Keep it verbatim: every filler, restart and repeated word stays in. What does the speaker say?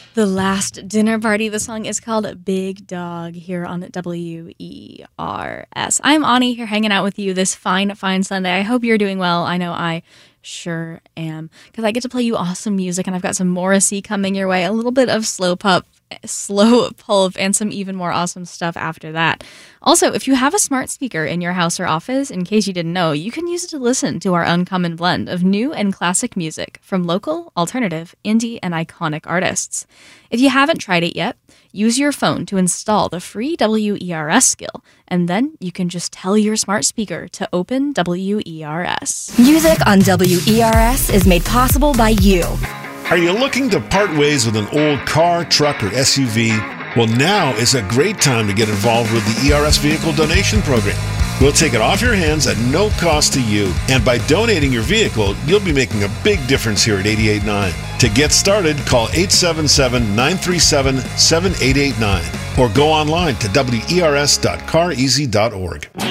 The Last Dinner Party. The song is called Big Dog here on W E R S. I'm Ani here hanging out with you this fine, fine Sunday. I hope you're doing well. I know I sure am, because I get to play you awesome music, and I've got some Morrissey coming your way, a little bit of slow pop, slow pulp, and some even more awesome stuff after that. Also, if you have a smart speaker in your house or office, in case you didn't know, you can use it to listen to our uncommon blend of new and classic music from local, alternative, indie, and iconic artists. If you haven't tried it yet, use your phone to install the free W E R S skill, and then you can just tell your smart speaker to open W E R S. Music on W E R S is made possible by you. Are you looking to part ways with an old car, truck, or S U V? Well, now is a great time to get involved with the E R S Vehicle Donation Program. We'll take it off your hands at no cost to you. And by donating your vehicle, you'll be making a big difference here at eighty-eight point nine. To get started, call eight seven seven, nine three seven, seven eight eight nine or go online to W E R S dot car easy dot org.